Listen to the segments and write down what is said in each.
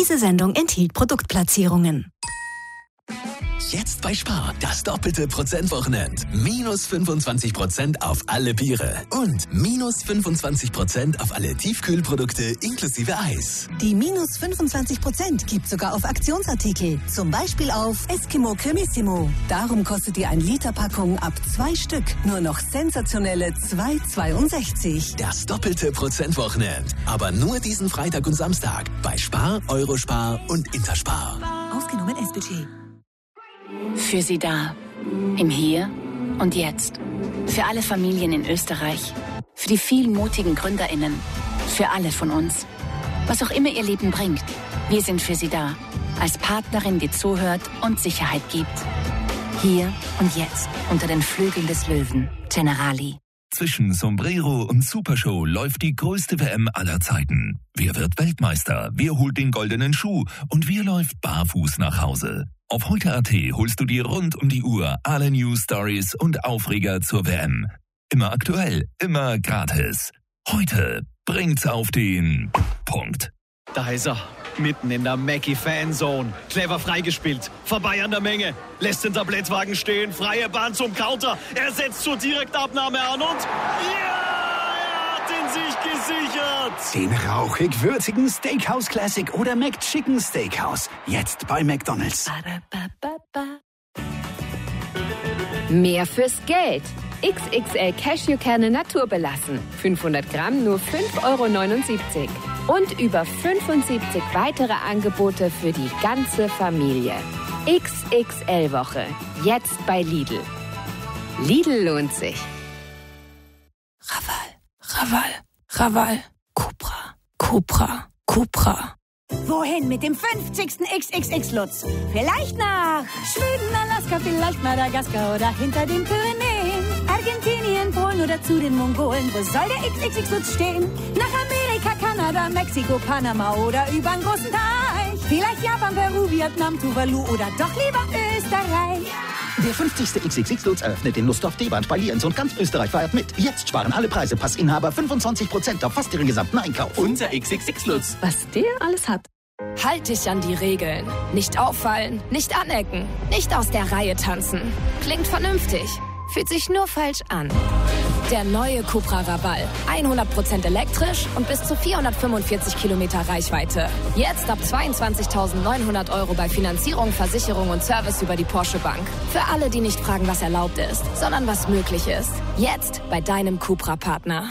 Diese Sendung enthielt Produktplatzierungen. Jetzt bei Spar, das doppelte Prozentwochenend. Minus 25% auf alle Biere und minus 25% auf alle Tiefkühlprodukte inklusive Eis. Die minus 25% gibt sogar auf Aktionsartikel. Zum Beispiel auf Eskimo Cremissimo. Darum kostet die 1-Liter-Packung ab 2 Stück nur noch sensationelle 2,62. Das doppelte Prozentwochenend. Aber nur diesen Freitag und Samstag bei Spar, Eurospar und Interspar. Ausgenommen S-Budget. Für Sie da. Im Hier und Jetzt. Für alle Familien in Österreich. Für die vielen mutigen GründerInnen. Für alle von uns. Was auch immer Ihr Leben bringt. Wir sind für Sie da. Als Partnerin, die zuhört und Sicherheit gibt. Hier und jetzt. Unter den Flügeln des Löwen. Generali. Zwischen Sombrero und Supershow läuft die größte WM aller Zeiten. Wer wird Weltmeister? Wer holt den goldenen Schuh? Und wer läuft barfuß nach Hause? Auf heute.at holst du dir rund um die Uhr alle News, Stories und Aufreger zur WM. Immer aktuell, immer gratis. Heute bringt's auf den Punkt. Da ist er, mitten in der Mackie-Fanzone. Clever freigespielt, vorbei an der Menge. Lässt den Tablettwagen stehen, freie Bahn zum Counter. Er setzt zur Direktabnahme an und... ja! Sich gesichert. Den rauchig-würzigen Steakhouse Classic oder McChicken Steakhouse. Jetzt bei McDonald's. Mehr fürs Geld. XXL Cashewkerne naturbelassen. 500 Gramm nur 5,79 €. Und über 75 weitere Angebote für die ganze Familie. XXL-Woche. Jetzt bei Lidl. Lidl lohnt sich. Raval, Cupra. Wohin mit dem 50. XXX-Lutz? Vielleicht nach Schweden, Alaska, vielleicht Madagaskar oder hinter den Pyrenäen. Argentinien, Polen oder zu den Mongolen. Wo soll der XXX-Lutz stehen? Nach Amerika, Kanada, Mexiko, Panama oder übern großen Teich. Vielleicht Japan, Peru, Vietnam, Tuvalu oder doch lieber Österreich. Der 50. XXX-Lutz eröffnet den Lusthof D-Bahn bei Lienz und ganz Österreich feiert mit. Jetzt sparen alle Preise. Passinhaber 25% auf fast ihren gesamten Einkauf. Unser XXX-Lutz. Was der alles hat. Halt dich an die Regeln. Nicht auffallen, nicht anecken, nicht aus der Reihe tanzen. Klingt vernünftig, fühlt sich nur falsch an. Der neue Cupra Raval. 100% elektrisch und bis zu 445 Kilometer Reichweite. Jetzt ab 22.900 € bei Finanzierung, Versicherung und Service über die Porsche Bank. Für alle, die nicht fragen, was erlaubt ist, sondern was möglich ist. Jetzt bei deinem Cupra-Partner.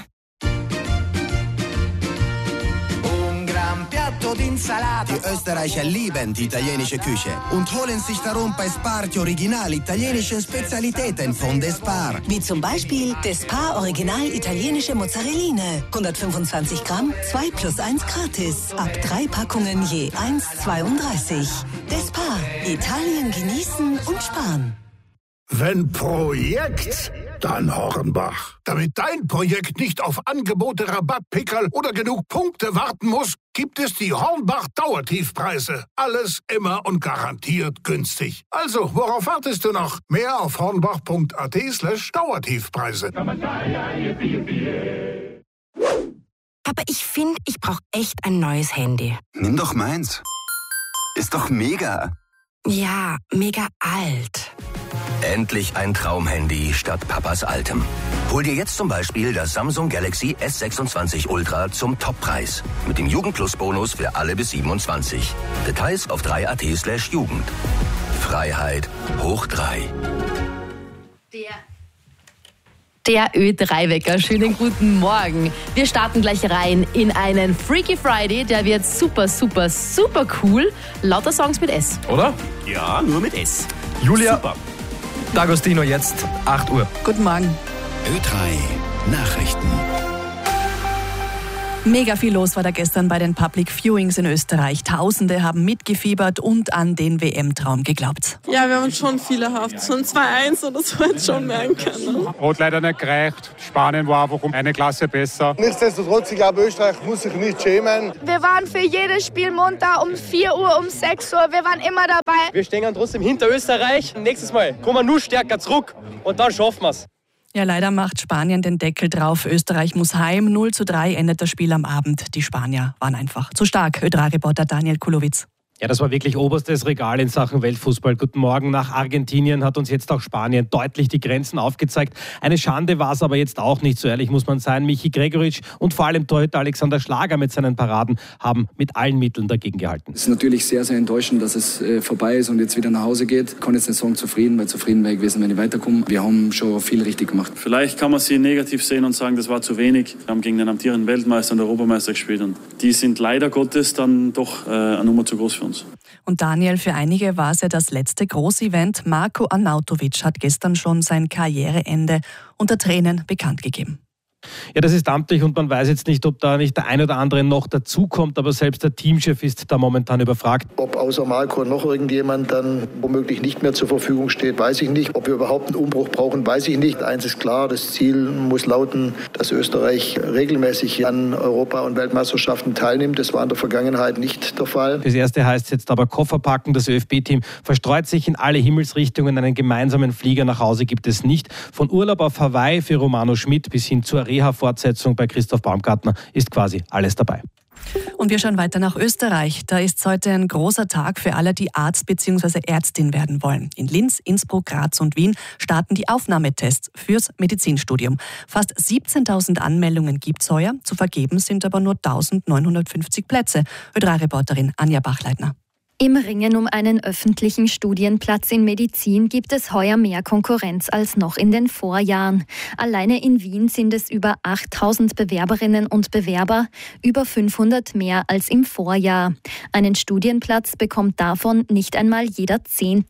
Die Österreicher lieben die italienische Küche und holen sich darum bei Spar die original italienische Spezialitäten von Despar. Wie zum Beispiel Despar Original italienische Mozzarelline. 125 Gramm, 2 + 1 gratis. Ab 3 Packungen je 1,32. Despar. Italien genießen und sparen. Wenn Projekt, dann Hornbach. Damit dein Projekt nicht auf Angebote, Rabattpickerl oder genug Punkte warten muss, gibt es die Hornbach Dauertiefpreise. Alles immer und garantiert günstig. Also, worauf wartest du noch? Mehr auf hornbach.at/Dauertiefpreise. Aber ich finde, ich brauche echt ein neues Handy. Nimm doch meins. Ist doch mega. Ja, mega alt. Endlich ein Traumhandy statt Papas altem. Hol dir jetzt zum Beispiel das Samsung Galaxy S26 Ultra zum Toppreis. Mit dem Jugend-Plus-Bonus für alle bis 27. Details auf 3.at/Jugend. Freiheit hoch 3. Der Ö3-Wecker. Schönen guten Morgen. Wir starten gleich rein in einen Freaky Friday. Der wird super, super, super cool. Lauter Songs mit S. Oder? Ja, nur mit S. Julia. Super. D'Agostino jetzt, 8 Uhr. Guten Morgen. Ö3 Nachrichten. Mega viel los war da gestern bei den Public Viewings in Österreich. Tausende haben mitgefiebert und an den WM-Traum geglaubt. Ja, wir haben uns schon viel erhofft. So ein 2-1 oder so hätte schon merken können. Hat leider nicht gereicht. Spanien war einfach um eine Klasse besser. Nichtsdestotrotz, ich glaube, Österreich muss sich nicht schämen. Wir waren für jedes Spiel munter um 4 Uhr, um 6 Uhr. Wir waren immer dabei. Wir stehen trotzdem hinter Österreich. Nächstes Mal kommen wir nur stärker zurück und dann schaffen wir es. Ja, leider macht Spanien den Deckel drauf. Österreich muss heim. 0:3 endet das Spiel am Abend. Die Spanier waren einfach zu stark. Ö3-Reporter Daniel Kulowitz. Ja, das war wirklich oberstes Regal in Sachen Weltfußball. Guten Morgen. Nach Argentinien hat uns jetzt auch Spanien deutlich die Grenzen aufgezeigt. Eine Schande war es aber jetzt auch nicht, so ehrlich muss man sein. Michi Gregoritsch und vor allem Torhüter Alexander Schlager mit seinen Paraden haben mit allen Mitteln dagegen gehalten. Es ist natürlich sehr, sehr enttäuschend, dass es vorbei ist und jetzt wieder nach Hause geht. Ich kann jetzt nicht sagen zufrieden, weil zufrieden wäre ich gewesen, wenn ich weiterkomme. Wir haben schon viel richtig gemacht. Vielleicht kann man sie negativ sehen und sagen, das war zu wenig. Wir haben gegen den amtierenden Weltmeister und Europameister gespielt und die sind leider Gottes dann doch eine Nummer zu groß für uns. Und Daniel, für einige war es ja das letzte Großevent. Marko Arnautovic hat gestern schon sein Karriereende unter Tränen bekannt gegeben. Ja, das ist amtlich und man weiß jetzt nicht, ob da nicht der ein oder andere noch dazukommt, aber selbst der Teamchef ist da momentan überfragt. Ob außer Marco noch irgendjemand dann womöglich nicht mehr zur Verfügung steht, weiß ich nicht. Ob wir überhaupt einen Umbruch brauchen, weiß ich nicht. Eins ist klar, das Ziel muss lauten, dass Österreich regelmäßig an Europa- und Weltmeisterschaften teilnimmt. Das war in der Vergangenheit nicht der Fall. Das erste heißt jetzt aber Koffer packen. Das ÖFB-Team verstreut sich in alle Himmelsrichtungen. Einen gemeinsamen Flieger nach Hause gibt es nicht. Von Urlaub auf Hawaii für Romano Schmidt bis hin zur Reha-Fortsetzung bei Christoph Baumgartner ist quasi alles dabei. Und wir schauen weiter nach Österreich. Da ist heute ein großer Tag für alle, die Arzt bzw. Ärztin werden wollen. In Linz, Innsbruck, Graz und Wien starten die Aufnahmetests fürs Medizinstudium. Fast 17.000 Anmeldungen gibt es heuer. Zu vergeben sind aber nur 1.950 Plätze. Ö3-Reporterin Anja Bachleitner. Im Ringen um einen öffentlichen Studienplatz in Medizin gibt es heuer mehr Konkurrenz als noch in den Vorjahren. Alleine in Wien sind es über 8.000 Bewerberinnen und Bewerber, über 500 mehr als im Vorjahr. Einen Studienplatz bekommt davon nicht einmal jeder 10.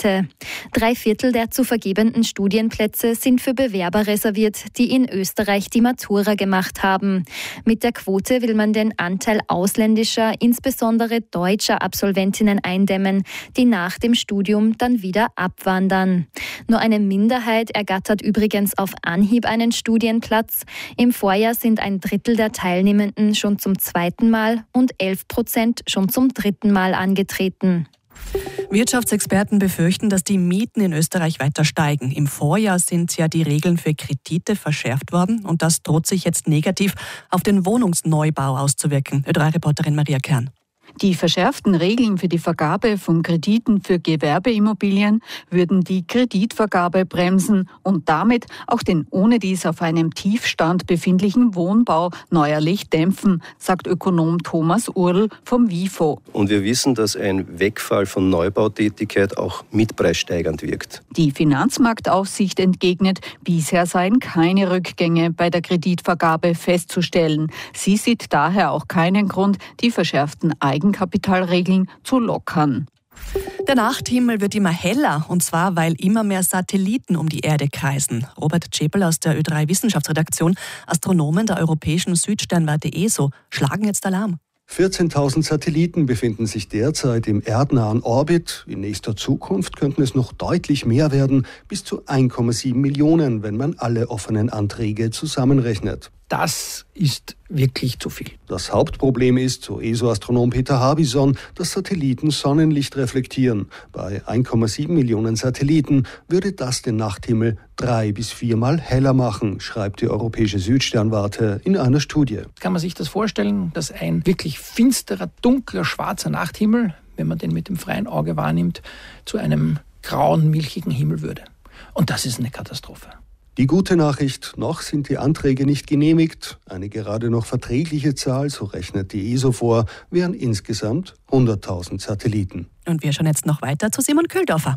3/4 der zu vergebenden Studienplätze sind für Bewerber reserviert, die in Österreich die Matura gemacht haben. Mit der Quote will man den Anteil ausländischer, insbesondere deutscher Absolventinnen eindämmen, die nach dem Studium dann wieder abwandern. Nur eine Minderheit ergattert übrigens auf Anhieb einen Studienplatz. Im Vorjahr sind 1/3 der Teilnehmenden schon zum 2. Mal und 11% schon zum 3. Mal angetreten. Wirtschaftsexperten befürchten, dass die Mieten in Österreich weiter steigen. Im Vorjahr sind ja die Regeln für Kredite verschärft worden und das droht sich jetzt negativ auf den Wohnungsneubau auszuwirken. Ö3-Reporterin Maria Kern. Die verschärften Regeln für die Vergabe von Krediten für Gewerbeimmobilien würden die Kreditvergabe bremsen und damit auch den ohnedies auf einem Tiefstand befindlichen Wohnbau neuerlich dämpfen, sagt Ökonom Thomas Url vom WIFO. Und wir wissen, dass ein Wegfall von Neubautätigkeit auch mitpreissteigernd wirkt. Die Finanzmarktaufsicht entgegnet, bisher seien keine Rückgänge bei der Kreditvergabe festzustellen. Sie sieht daher auch keinen Grund, die verschärften Eigenkapitalregeln zu lockern. Der Nachthimmel wird immer heller, und zwar, weil immer mehr Satelliten um die Erde kreisen. Robert Czepel aus der Ö3-Wissenschaftsredaktion, Astronomen der europäischen Südsternwarte ESO, schlagen jetzt Alarm. 14.000 Satelliten befinden sich derzeit im erdnahen Orbit. In nächster Zukunft könnten es noch deutlich mehr werden, bis zu 1,7 Millionen, wenn man alle offenen Anträge zusammenrechnet. Das ist wirklich zu viel. Das Hauptproblem ist, so ESO-Astronom Peter Harbison, dass Satelliten Sonnenlicht reflektieren. Bei 1,7 Millionen Satelliten würde das den Nachthimmel 3- bis 4-mal heller machen, schreibt die europäische Südsternwarte in einer Studie. Kann man sich das vorstellen, dass ein wirklich finsterer, dunkler, schwarzer Nachthimmel, wenn man den mit dem freien Auge wahrnimmt, zu einem grauen, milchigen Himmel würde? Und das ist eine Katastrophe. Die gute Nachricht, noch sind die Anträge nicht genehmigt. Eine gerade noch verträgliche Zahl, so rechnet die ESO vor, wären insgesamt 100.000 Satelliten. Und wir schauen jetzt noch weiter zu Simon Kühldorfer.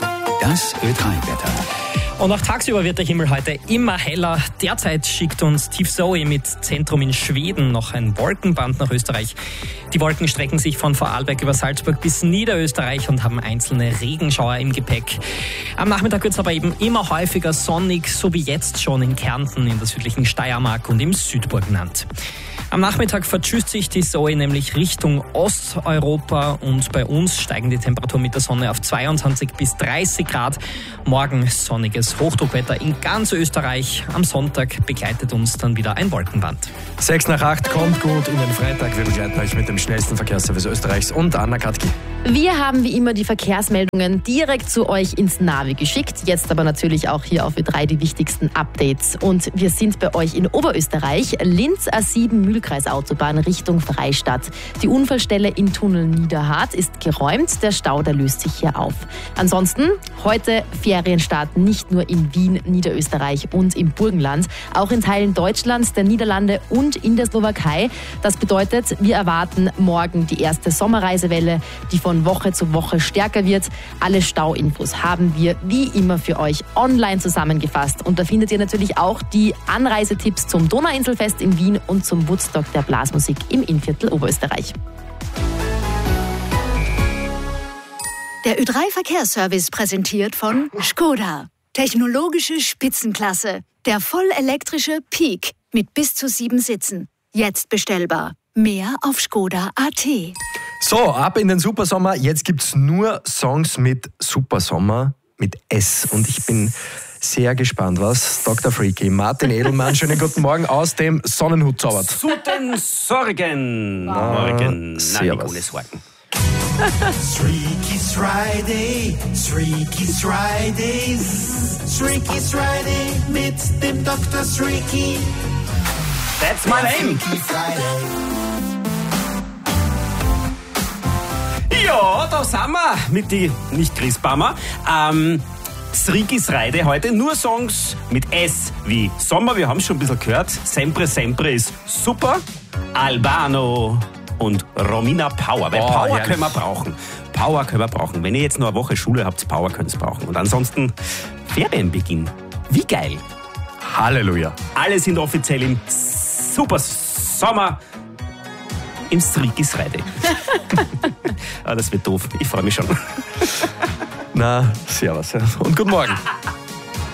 Das Ö3-Wetter. Und auch tagsüber wird der Himmel heute immer heller. Derzeit schickt uns Tief Zoe mit Zentrum in Schweden noch ein Wolkenband nach Österreich. Die Wolken strecken sich von Vorarlberg über Salzburg bis Niederösterreich und haben einzelne Regenschauer im Gepäck. Am Nachmittag wird es aber eben immer häufiger sonnig, so wie jetzt schon in Kärnten, in der südlichen Steiermark und im Südburgenland. Am Nachmittag vertschüsst sich die Zoe nämlich Richtung Osteuropa und bei uns steigen die Temperaturen mit der Sonne auf 22 bis 30 Grad. Morgen sonniges Hochdruckwetter in ganz Österreich. Am Sonntag begleitet uns dann wieder ein Wolkenband. 6:08 kommt gut in den Freitag. Wir begleiten euch mit dem schnellsten Verkehrsservice Österreichs und Anna Katki. Wir haben wie immer die Verkehrsmeldungen direkt zu euch ins Navi geschickt. Jetzt aber natürlich auch hier auf Ö3 die wichtigsten Updates. Und wir sind bei euch in Oberösterreich. Linz A7 Mühlkreisautobahn Richtung Freistadt. Die Unfallstelle in Tunnel Niederhart ist geräumt. Der Stau, der löst sich hier auf. Ansonsten heute Ferienstart nicht nur in Wien, Niederösterreich und im Burgenland. Auch in Teilen Deutschlands, der Niederlande und in der Slowakei. Das bedeutet, wir erwarten morgen die erste Sommerreisewelle, die von Woche zu Woche stärker wird. Alle Stauinfos haben wir wie immer für euch online zusammengefasst. Und da findet ihr natürlich auch die Anreisetipps zum Donauinselfest in Wien und zum Woodstock der Blasmusik im Innviertel Oberösterreich. Der Ö3 Verkehrsservice präsentiert von Škoda. Technologische Spitzenklasse. Der vollelektrische Peak mit bis zu 7 Sitzen. Jetzt bestellbar. Mehr auf Škoda.at. So, ab in den Supersommer. Jetzt gibt's nur Songs mit Supersommer, mit S. Und ich bin sehr gespannt, was Dr. Freaky, Martin Edelmann, schönen guten Morgen aus dem Sonnenhut zaubert. Zu den Sorgen. Morgen. Servus. Ohne Sorgen. Freaky's Friday, Freaky's Fridays, Freaky's Friday mit dem Dr. Freaky. That's my name. Ja, da sind wir mit die nicht Christbaumer. Freaky's Friday heute. Nur Songs mit S wie Sommer. Wir haben es schon ein bisschen gehört. Sempre, sempre ist super. Albano und Romina Power. Weil Power herrlich. können wir brauchen. Power können wir brauchen. Wenn ihr jetzt noch eine Woche Schule habt, Power könnt ihr brauchen. Und ansonsten Ferienbeginn. Wie geil. Halleluja. Alle sind offiziell im Super Sommer im Freaky's Friday. Das wird doof. Ich freue mich schon. Na, servus. Und guten Morgen.